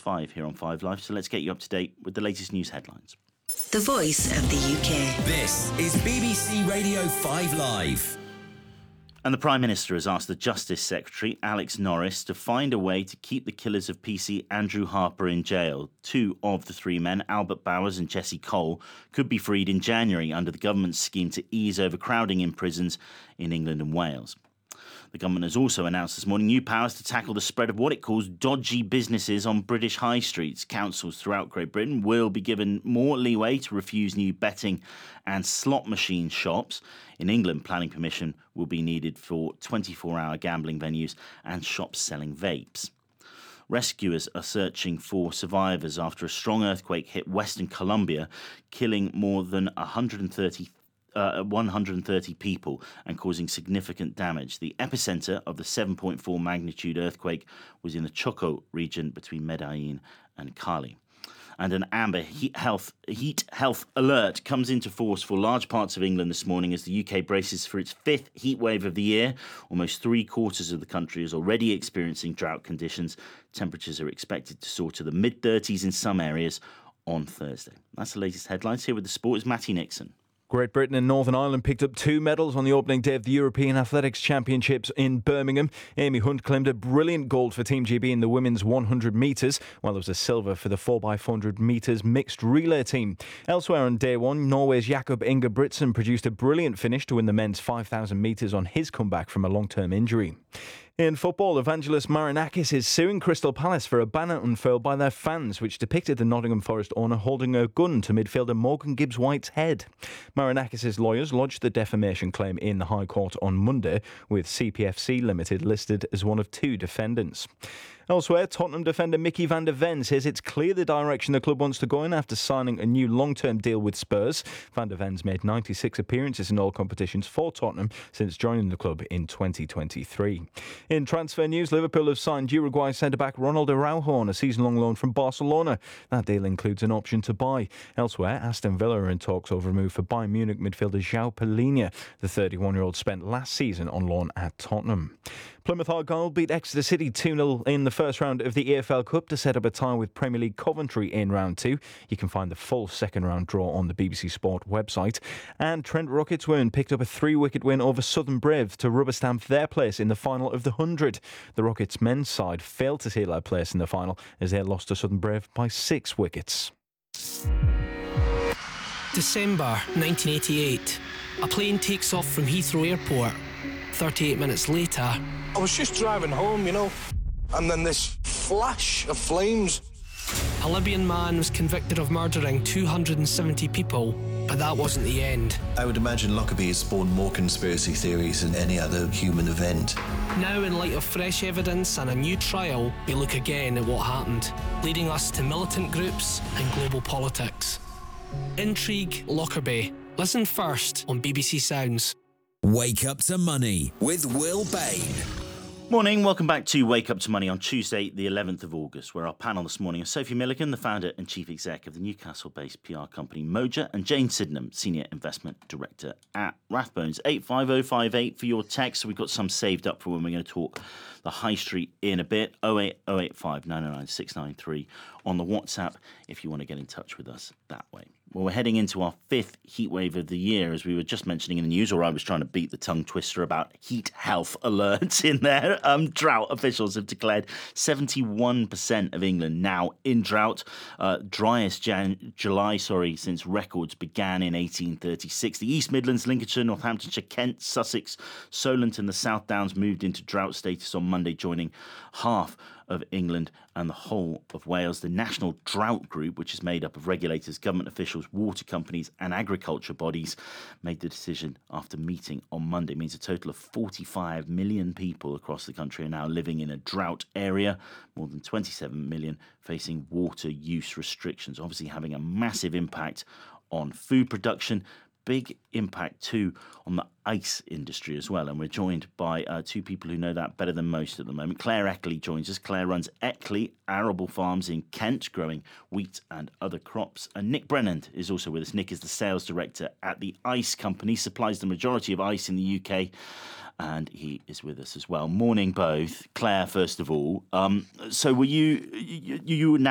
5 here on 5 Live. So let's get you up to date with the latest news headlines. The Voice of the UK. This is BBC Radio 5 Live. And the Prime Minister has asked the Justice Secretary, Alex Norris, to find a way to keep the killers of PC Andrew Harper in jail. 2 of the 3 men, Albert Bowers and Jesse Cole, could be freed in January under the government's scheme to ease overcrowding in prisons in England and Wales. The government has also announced this morning new powers to tackle the spread of what it calls dodgy businesses on British high streets. Councils throughout Great Britain will be given more leeway to refuse new betting and slot machine shops. In England, planning permission will be needed for 24-hour gambling venues and shops selling vapes. Rescuers are searching for survivors after a strong earthquake hit Western Colombia, killing more than 130 people and causing significant damage. The epicenter of the 7.4 magnitude earthquake was in the Choco region between Medellin and Cali. And an amber heat health alert comes into force for large parts of England this morning as the UK braces for its 5th heat wave of the year. Almost 3/4 of the country is already experiencing drought conditions. Temperatures are expected to soar to the mid-30s in some areas on Thursday. That's the latest headlines. Here with the sport is Matty Nixon. Great Britain and Northern Ireland picked up 2 medals on the opening day of the European Athletics Championships in Birmingham. Amy Hunt claimed a brilliant gold for Team GB in the women's 100 metres, while there was a silver for the 4x400 metres mixed relay team. Elsewhere on day 1, Norway's Jakob Ingebrigtsen produced a brilliant finish to win the men's 5,000 metres on his comeback from a long-term injury. In football, Evangelos Marinakis is suing Crystal Palace for a banner unfurled by their fans, which depicted the Nottingham Forest owner holding a gun to midfielder Morgan Gibbs-White's head. Marinakis' lawyers lodged the defamation claim in the High Court on Monday, with CPFC Limited listed as one of 2 defendants. Elsewhere, Tottenham defender Mickey van der Ven says it's clear the direction the club wants to go in after signing a new long-term deal with Spurs. Van der Ven's made 96 appearances in all competitions for Tottenham since joining the club in 2023. In transfer news, Liverpool have signed Uruguay centre-back Ronald Araujo on a season-long loan from Barcelona. That deal includes an option to buy. Elsewhere, Aston Villa are in talks over a move for Bayern Munich midfielder João Palhinha. The 31-year-old spent last season on loan at Tottenham. Plymouth Argyle beat Exeter City 2-0 in the first round of the EFL Cup to set up a tie with Premier League Coventry in round 2. You can find the full second round draw on the BBC Sport website. And Trent Rocketswern picked up a 3-wicket win over Southern Brave to rubber stamp their place in the final of the 100. The Rockets men's side failed to seal their place in the final as they lost to Southern Brave by 6 wickets. December 1988. A plane takes off from Heathrow Airport. 38 minutes later, I was just driving home, and then this flash of flames. A Libyan man was convicted of murdering 270 people, but that wasn't the end. I would imagine Lockerbie has spawned more conspiracy theories than any other human event. Now, in light of fresh evidence and a new trial, we look again at what happened, leading us to militant groups and global politics. Intrigue Lockerbie. Listen first on BBC Sounds. Wake Up to Money with Will Bain. Morning, welcome back to Wake Up to Money on Tuesday, the 11th of August, where our panel this morning is Sophie Milligan, the founder and chief exec of the Newcastle-based PR company Moja, and Jane Sydenham, senior investment director at Rathbones. 85058 for your text. We've got some saved up for when we're going to talk the high street in a bit. 08085 909 693 on the WhatsApp if you want to get in touch with us that way. Well, we're heading into our 5th heat wave of the year, as we were just mentioning in the news, or I was trying to beat the tongue twister about heat health alerts in there. Drought officials have declared 71% of England now in drought. Driest July since records began in 1836. The East Midlands, Lincolnshire, Northamptonshire, Kent, Sussex, Solent and the South Downs moved into drought status on Monday, joining half of England and the whole of Wales. The National Drought Group, which is made up of regulators, government officials, water companies and agriculture bodies, made the decision after meeting on Monday. It means a total of 45 million people across the country are now living in a drought area, more than 27 million facing water use restrictions, obviously having a massive impact on food production. Big impact too on the ice industry as well, and we're joined by 2 people who know that better than most at the moment. Claire Eckley joins us. Claire runs Eckley Arable Farms in Kent, growing wheat and other crops. And Nick Brennan is also with us. Nick is the sales director at the Ice Company, supplies the majority of ice in the UK, and he is with us as well. Morning both. Claire, first of all, so were you now